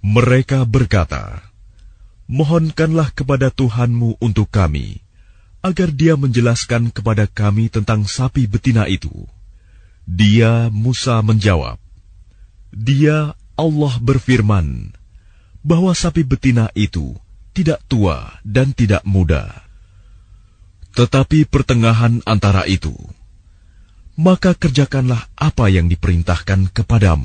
Mereka berkata, "Mohonkanlah kepada Tuhanmu untuk kami, agar Dia menjelaskan kepada kami tentang sapi betina itu." Dia, Musa, menjawab, "Dia, Allah berfirman, bahwa sapi betina itu tidak tua dan tidak muda, tetapi pertengahan antara itu. Maka kerjakanlah apa yang diperintahkan kepadamu."